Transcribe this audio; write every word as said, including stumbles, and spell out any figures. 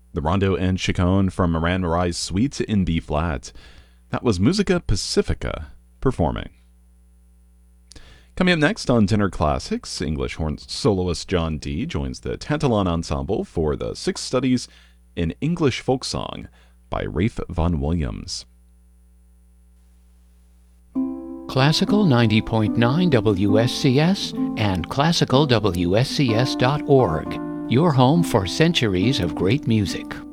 The Rondo and Chaconne from Moran Marai's Suite in B-flat. That was Musica Pacifica performing. Coming up next on Tenor Classics, English horn soloist John Dee joins the Tantalon Ensemble for the Six Studies in English Folk Song by Rafe Vaughan Williams. Classical ninety point nine W S C S and classical W S C S dot org, your home for centuries of great music.